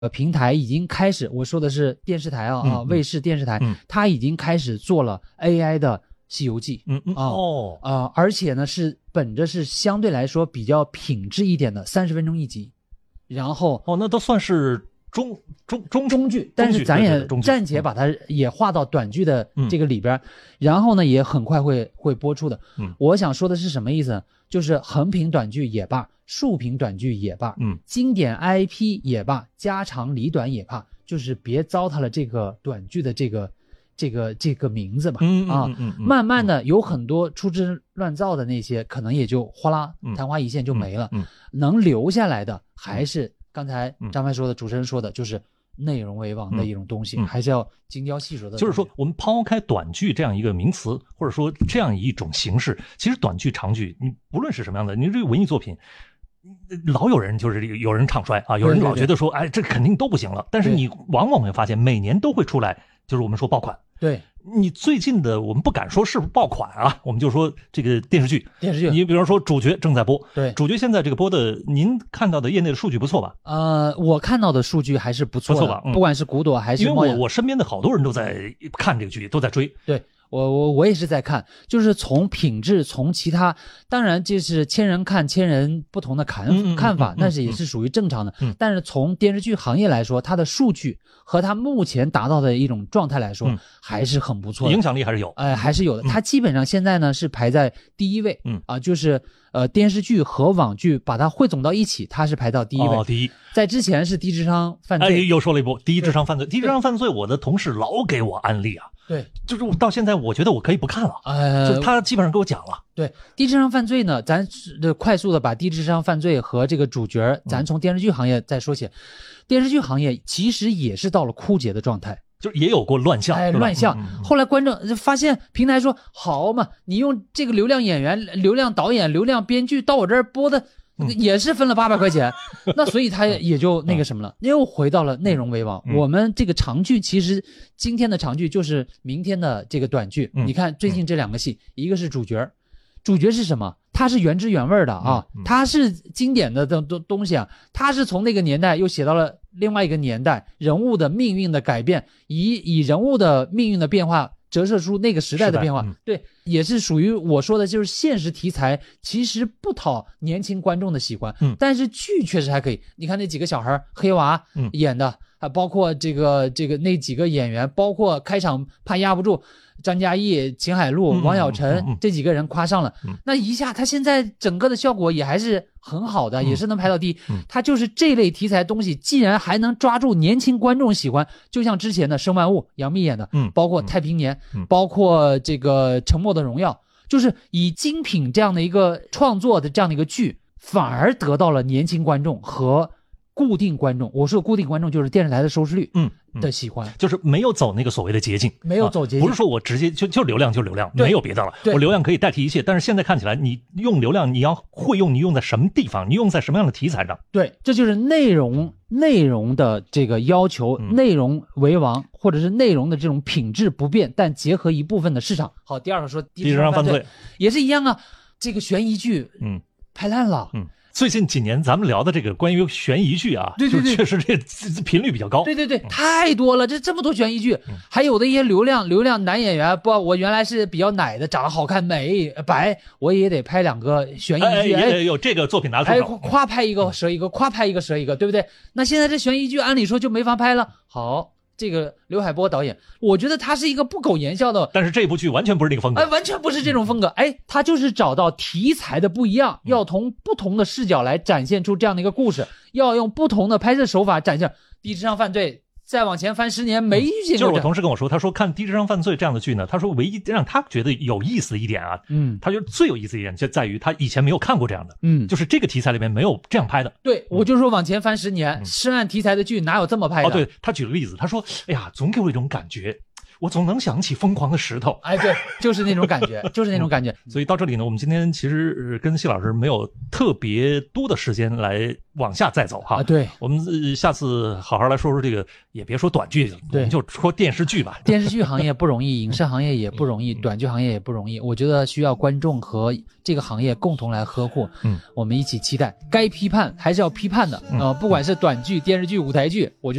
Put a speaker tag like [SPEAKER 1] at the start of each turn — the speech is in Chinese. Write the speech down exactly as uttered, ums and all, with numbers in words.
[SPEAKER 1] 呃平台已经开始，我说的是电视台啊、嗯、啊，卫视电视台，嗯、它已经开始做了 A I 的《西游记》。
[SPEAKER 2] 嗯嗯
[SPEAKER 1] 啊
[SPEAKER 2] 哦
[SPEAKER 1] 啊、呃，而且呢是本着是相对来说比较品质一点的，三十分钟一集，然后
[SPEAKER 2] 哦，那都算是中中中
[SPEAKER 1] 中剧，但是咱也暂且把它也划到短剧的这个里边，嗯、然后呢也很快会会播出的。
[SPEAKER 2] 嗯，
[SPEAKER 1] 我想说的是什么意思？就是横屏短剧也罢，竖屏短剧也罢，
[SPEAKER 2] 嗯，
[SPEAKER 1] 经典 I P 也罢，家长里短也罢，就是别糟蹋了这个短剧的这个这个这个名字吧。
[SPEAKER 2] 嗯
[SPEAKER 1] 啊，
[SPEAKER 2] 嗯嗯嗯、
[SPEAKER 1] 慢慢的有很多粗制滥造的那些，可能也就哗啦昙花一现就没了。
[SPEAKER 2] 嗯嗯嗯、
[SPEAKER 1] 能留下来的还是刚才张帆说的，主持人说的，就是内容为王的一种东西，
[SPEAKER 2] 嗯嗯、
[SPEAKER 1] 还是要精雕细琢的。
[SPEAKER 2] 就是说，我们抛开短剧这样一个名词，或者说这样一种形式，其实短剧、长剧，你不论是什么样的，你这个文艺作品，老有人就是有人唱衰啊，有人老觉得说，哎，这肯定都不行了。但是你往往会发现，每年都会出来，就是我们说爆款。
[SPEAKER 1] 对。
[SPEAKER 2] 你最近的我们不敢说是不是爆款啊，我们就说这个电视剧，
[SPEAKER 1] 电视剧，
[SPEAKER 2] 你比方说主角正在播，
[SPEAKER 1] 对，
[SPEAKER 2] 主角现在这个播的，您看到的业内的数据不错吧？
[SPEAKER 1] 呃，我看到的数据还是不错的，
[SPEAKER 2] 不错吧？嗯、
[SPEAKER 1] 不管是古朵还是
[SPEAKER 2] 因为我我身边的好多人都在看这个剧，都在追，
[SPEAKER 1] 对。我我我也是在看，就是从品质，从其他，当然这是千人看千人不同的看、
[SPEAKER 2] 嗯、
[SPEAKER 1] 看法，
[SPEAKER 2] 嗯、
[SPEAKER 1] 但是也是属于正常的。
[SPEAKER 2] 嗯、
[SPEAKER 1] 但是从电视剧行业来说，它的数据和它目前达到的一种状态来说，
[SPEAKER 2] 嗯、
[SPEAKER 1] 还是很不错的，
[SPEAKER 2] 影响力还是有，
[SPEAKER 1] 哎、呃，还是有的。它基本上现在呢是排在第一位，
[SPEAKER 2] 嗯
[SPEAKER 1] 啊，就是呃电视剧和网剧把它汇总到一起，它是排到第一位。
[SPEAKER 2] 哦，第一。
[SPEAKER 1] 在之前是低智商犯罪，
[SPEAKER 2] 哎，又说了一波低智商犯罪，低智商犯罪，我的同事老给我安利啊。
[SPEAKER 1] 对，
[SPEAKER 2] 就是我到现在我觉得我可以不看了，
[SPEAKER 1] 呃，
[SPEAKER 2] 就是他基本上给我讲了。
[SPEAKER 1] 对，低智商犯罪呢，咱快速的把低智商犯罪和这个主角，咱从电视剧行业再说起。嗯、电视剧行业其实也是到了枯竭的状态，
[SPEAKER 2] 就也有过乱象，
[SPEAKER 1] 哎，乱象。
[SPEAKER 2] 嗯嗯、
[SPEAKER 1] 后来观众发现平台说好嘛，你用这个流量演员、流量导演、流量编剧到我这儿播的。也是分了八百块钱，那所以他也就那个什么了，又回到了内容为王。
[SPEAKER 2] 嗯、
[SPEAKER 1] 我们这个长剧其实今天的长剧就是明天的这个短剧。
[SPEAKER 2] 嗯、
[SPEAKER 1] 你看最近这两个戏，嗯、一个是主角，主角是什么？它是原汁原味的啊，
[SPEAKER 2] 嗯嗯、
[SPEAKER 1] 它是经典的东东东西啊，它是从那个年代又写到了另外一个年代，人物的命运的改变，以以人物的命运的变化。折射出那个时代的变化，
[SPEAKER 2] 嗯、
[SPEAKER 1] 对，也是属于我说的，就是现实题材其实不讨年轻观众的喜欢，
[SPEAKER 2] 嗯，
[SPEAKER 1] 但是剧确实还可以。你看那几个小孩黑娃演的，啊、嗯，包括这个这个那几个演员，包括开场怕压不住，张嘉译、秦海璐、
[SPEAKER 2] 嗯、
[SPEAKER 1] 王晓晨、
[SPEAKER 2] 嗯嗯、
[SPEAKER 1] 这几个人夸上了，
[SPEAKER 2] 嗯、
[SPEAKER 1] 那一下他现在整个的效果也还是很好的，
[SPEAKER 2] 嗯、
[SPEAKER 1] 也是能排到第一。
[SPEAKER 2] 嗯、
[SPEAKER 1] 他就是这类题材东西，既然还能抓住年轻观众喜欢，就像之前的《生万物》，杨幂演的，
[SPEAKER 2] 嗯，
[SPEAKER 1] 包括《太平年》
[SPEAKER 2] 嗯，
[SPEAKER 1] 包括这个《沉默的荣耀》，就是以精品这样的一个创作的这样的一个剧，反而得到了年轻观众和固定观众，我说的固定观众就是电视台的收视率，
[SPEAKER 2] 嗯
[SPEAKER 1] 的喜欢，
[SPEAKER 2] 就是没有走那个所谓的捷径，
[SPEAKER 1] 没有走捷径，
[SPEAKER 2] 啊、不是说我直接就就流量就流量，没有别的了，我流量可以代替一切。但是现在看起来，你用流量，你要会用，你用在什么地方，你用在什么样的题材上？
[SPEAKER 1] 对，这就是内容内容的这个要求，
[SPEAKER 2] 嗯、
[SPEAKER 1] 内容为王，或者是内容的这种品质不变，但结合一部分的市场。好，第二个说低智商犯罪也是一样啊，这个悬疑剧，
[SPEAKER 2] 嗯，
[SPEAKER 1] 拍烂了，
[SPEAKER 2] 嗯。最近几年咱们聊的这个关于悬疑剧啊，
[SPEAKER 1] 对对对，
[SPEAKER 2] 就确实这频率比较高。
[SPEAKER 1] 对对对，嗯、太多了，这这么多悬疑剧，嗯、还有的一些流量流量男演员，不，我原来是比较奶的，长得好看美白，我也得拍两个悬疑剧，
[SPEAKER 2] 哎，有这个作品拿出手，
[SPEAKER 1] 哎，夸拍一个折一个，夸拍一个折一个，对不对？那现在这悬疑剧按理说就没法拍了，好。这个刘海波导演，我觉得他是一个不苟言笑的，
[SPEAKER 2] 但是这部剧完全不是那个风格，
[SPEAKER 1] 哎，完全不是这种风格，哎，他就是找到题材的不一样，
[SPEAKER 2] 嗯、
[SPEAKER 1] 要从不同的视角来展现出这样的一个故事，要用不同的拍摄手法展现低智商犯罪。再往前翻十年没遇见过、嗯，
[SPEAKER 2] 就是我同事跟我说，他说看低智商犯罪这样的剧呢，他说唯一让他觉得有意思一点啊，
[SPEAKER 1] 嗯，
[SPEAKER 2] 他觉得最有意思一点就在于他以前没有看过这样的，
[SPEAKER 1] 嗯，
[SPEAKER 2] 就是这个题材里面没有这样拍的。
[SPEAKER 1] 对，我就说往前翻十年，
[SPEAKER 2] 嗯、
[SPEAKER 1] 涉案题材的剧哪有这么拍的？
[SPEAKER 2] 哦，对，他举了个例子，他说，哎呀，总给我一种感觉。 我总能想起疯狂的石头。
[SPEAKER 1] 哎，对，就是那种感觉，就是那种感觉。
[SPEAKER 2] 所以到这里呢，我们今天其实跟谢老师没有特别多的时间来往下再走哈。
[SPEAKER 1] 啊，对，
[SPEAKER 2] 我们下次好好来说说这个，也别说短剧，我们就说电视剧吧。
[SPEAKER 1] 电视剧行业不容易，影视行业也不容易，短剧行业也不容易。我觉得需要观众和这个行业共同来呵护。
[SPEAKER 2] 嗯，
[SPEAKER 1] 我们一起期待，该批判还是要批判的。呃，不管是短剧、电视剧、舞台剧，我觉得。